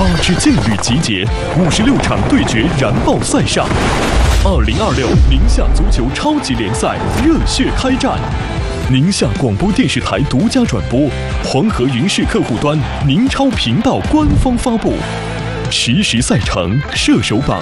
8支劲旅集结，56场对决燃爆赛上。2026宁夏足球超级联赛热血开战，宁夏广播电视台独家转播，黄河云视客户端、宁超频道官方发布。实时赛程、射手榜、